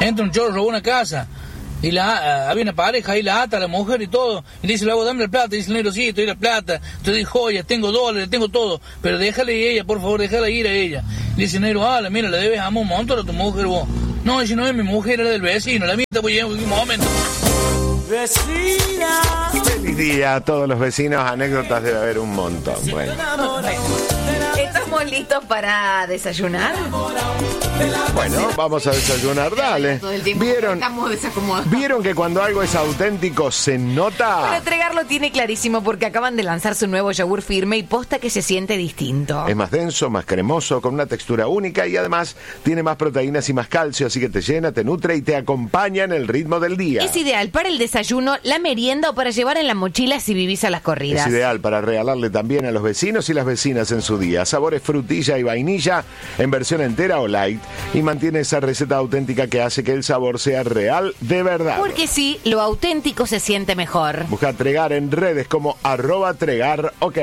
entra un chorro, robó una casa, y había una pareja ahí, la ata a la mujer y todo, y le dice, luego dame la plata, y dice el negro, sí, te doy la plata, te doy joyas, tengo dólares, tengo todo, pero déjale ir a ella, por favor, déjala ir a ella. Y dice el negro, mira, le debes amor un montón a tu mujer vos. No, si no es mi mujer, era del vecino, la mía te voy a llevar en un momento. Vecina. Feliz día a todos los vecinos, anécdotas debe haber un montón. Bueno. ¿Estamos listos para desayunar? Bueno, vamos a desayunar, dale. Todo el tiempo estamos desacomodados. ¿Vieron que cuando algo es auténtico se nota? Bueno, Tregar lo tiene clarísimo porque acaban de lanzar su nuevo yogur firme y posta que se siente distinto. Es más denso, más cremoso, con una textura única y además tiene más proteínas y más calcio, así que te llena, te nutre y te acompaña en el ritmo del día. Es ideal para el desayuno, la merienda o para llevar en la mochila si vivís a las corridas. Es ideal para regalarle también a los vecinos y las vecinas en su día. Sabores frutilla y vainilla en versión entera o light y mantiene esa receta auténtica que hace que el sabor sea real de verdad. Porque sí, lo auténtico se siente mejor. Busca Tregar en redes como @Tregar, ok.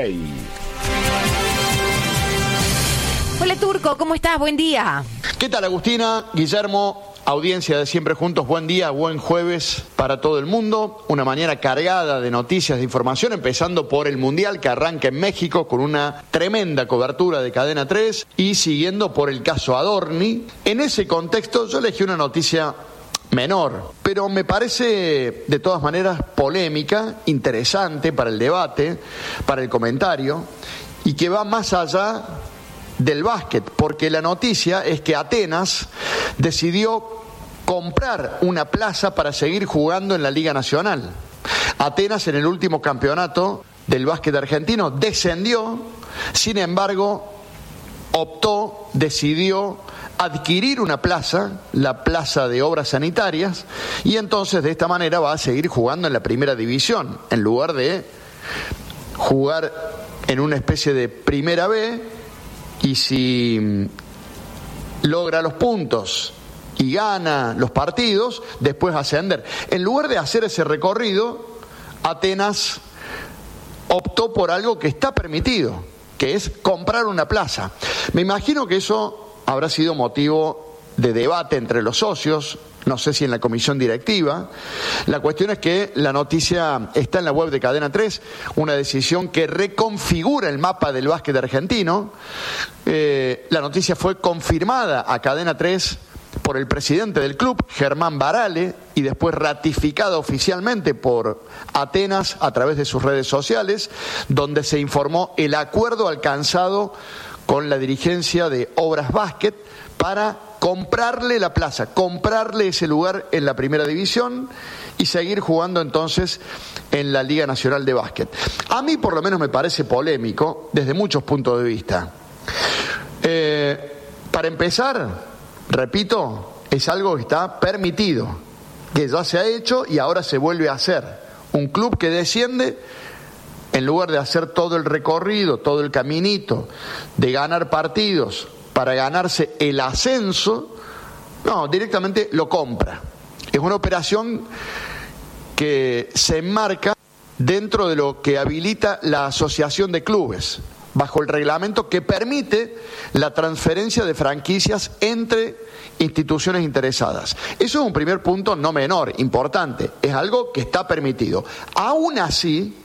Hola Turco, ¿cómo estás? Buen día. ¿Qué tal, Agustina? Guillermo, audiencia de Siempre Juntos, buen día, buen jueves para todo el mundo. Una mañana cargada de noticias, de información, empezando por el Mundial que arranca en México con una tremenda cobertura de Cadena 3 y siguiendo por el caso Adorni. En ese contexto yo elegí una noticia menor, pero me parece de todas maneras polémica, interesante para el debate, para el comentario, y que va más allá del básquet, porque la noticia es que Atenas decidió comprar una plaza para seguir jugando en la Liga Nacional. Atenas en el último campeonato del básquet argentino descendió, sin embargo decidió adquirir una plaza, la plaza de obras sanitarias, y entonces de esta manera va a seguir jugando en la primera división, en lugar de jugar en una especie de primera B, y si logra los puntos y gana los partidos, después ascender. En lugar de hacer ese recorrido, Atenas optó por algo que está permitido, que es comprar una plaza. Me imagino que eso habrá sido motivo de debate entre los socios, no sé si en la comisión directiva. La cuestión es que la noticia está en la web de Cadena 3, una decisión que reconfigura el mapa del básquet argentino. La noticia fue confirmada a Cadena 3 por el presidente del club, Germán Barale, y después ratificada oficialmente por Atenas a través de sus redes sociales, donde se informó el acuerdo alcanzado con la dirigencia de Obras Básquet para comprarle la plaza, comprarle ese lugar en la primera división y seguir jugando entonces en la Liga Nacional de Básquet. A mí por lo menos me parece polémico desde muchos puntos de vista. Para empezar, repito, es algo que está permitido, que ya se ha hecho y ahora se vuelve a hacer. Un club que desciende, en lugar de hacer todo el recorrido, todo el caminito, de ganar partidos para ganarse el ascenso, no, directamente lo compra. Es una operación que se enmarca dentro de lo que habilita la Asociación de Clubes, bajo el reglamento que permite la transferencia de franquicias entre instituciones interesadas. Eso es un primer punto no menor, importante, es algo que está permitido. Aún así,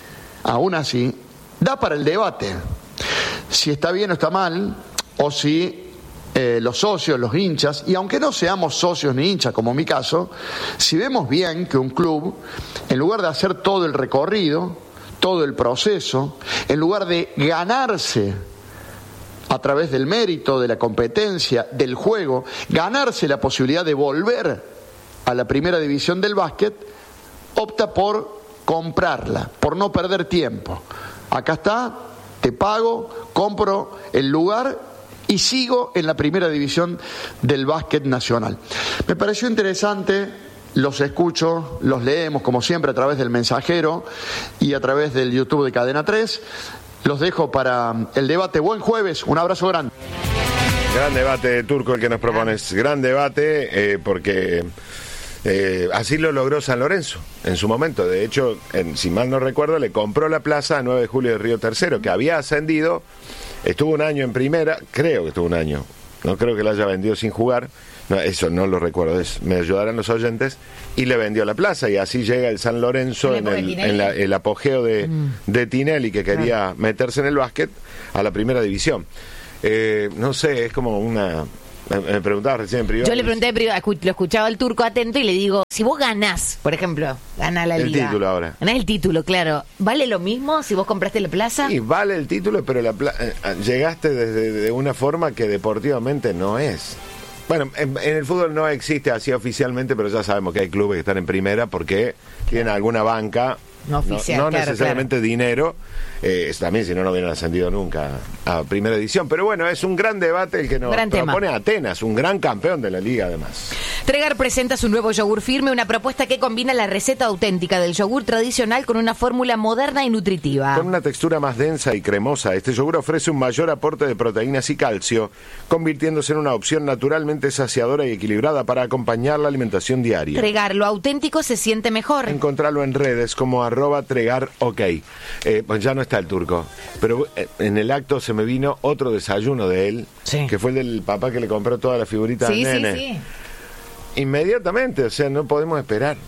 da para el debate si está bien o está mal, o si los socios, los hinchas, y aunque no seamos socios ni hinchas, como en mi caso, si vemos bien que un club, en lugar de hacer todo el recorrido, todo el proceso, en lugar de ganarse a través del mérito, de la competencia, del juego, ganarse la posibilidad de volver a la primera división del básquet, opta por comprarla, por no perder tiempo. Acá está, te pago, compro el lugar y sigo en la primera división del básquet nacional. Me pareció interesante, los escucho, los leemos como siempre a través del Mensajero y a través del YouTube de Cadena 3. Los dejo para el debate. Buen jueves, un abrazo grande. Gran debate, Turco, el que nos propones. Gran debate, porque así lo logró San Lorenzo en su momento. De hecho, si mal no recuerdo, le compró la plaza a 9 de julio de Río Tercero, que había ascendido, estuvo un año en primera, creo que estuvo un año, no creo que la haya vendido sin jugar, No, eso no lo recuerdo, me ayudarán los oyentes, y le vendió la plaza, y así llega el San Lorenzo en el apogeo de Tinelli, que quería meterse en el básquet a la primera división. No sé, es como una... Me preguntaba recién en privado. Yo le pregunté en privado, lo escuchaba al Turco atento y le digo, si vos ganás, por ejemplo, ganás la liga. El título ahora. Ganás el título, claro. ¿Vale lo mismo si vos compraste la plaza? Sí, vale el título, pero llegaste de una forma que deportivamente no es. Bueno, en el fútbol no existe así oficialmente, pero ya sabemos que hay clubes que están en primera porque tienen alguna banca. No oficial, no claro, necesariamente dinero, también si no hubieran ascendido nunca a primera edición. Pero bueno, es un gran debate el que nos propone Atenas, un gran campeón de la liga además. Tregar presenta su nuevo yogur firme, una propuesta que combina la receta auténtica del yogur tradicional con una fórmula moderna y nutritiva. Con una textura más densa y cremosa, este yogur ofrece un mayor aporte de proteínas y calcio, convirtiéndose en una opción naturalmente saciadora y equilibrada para acompañar la alimentación diaria. Tregar, lo auténtico se siente mejor. Encontrarlo en redes como @tregarok. Pues ya no está el Turco, pero en el acto se me vino otro desayuno de él, que fue el del papá que le compró todas las figuritas al nene. Sí. Inmediatamente, o sea, no podemos esperar,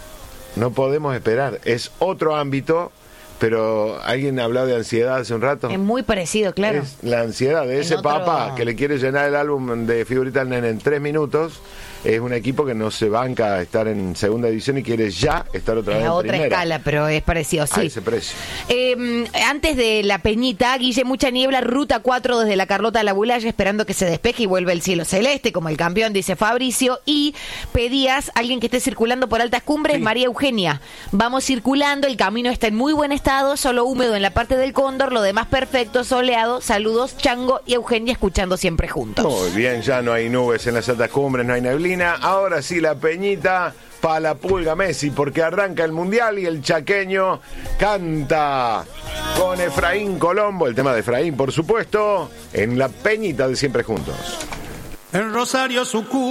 es otro ámbito, pero alguien habló de ansiedad hace un rato. Es muy parecido, claro. Es la ansiedad de ese papá que le quiere llenar el álbum de figuritas al nene en 3 minutos. Es un equipo que no se banca a estar en segunda división y quiere ya estar otra vez en otra primera. Escala, pero es parecido, sí. A ese precio. Antes de la Peñita, Guille, mucha niebla, ruta 4 desde la Carlota a la Bulaya, esperando que se despeje y vuelva el cielo celeste, como el campeón, dice Fabricio. Y pedías a alguien que esté circulando por altas cumbres, María Eugenia. Vamos circulando, el camino está en muy buen estado, solo húmedo en la parte del Cóndor, lo demás perfecto, soleado. Saludos, Chango y Eugenia, escuchando siempre juntos. Muy bien, ya no hay nubes en las altas cumbres, no hay neblina. Ahora sí, la Peñita para la Pulga Messi, porque arranca el Mundial y el chaqueño canta con Efraín Colombo, el tema de Efraín, por supuesto, en la Peñita de Siempre Juntos. En Rosario,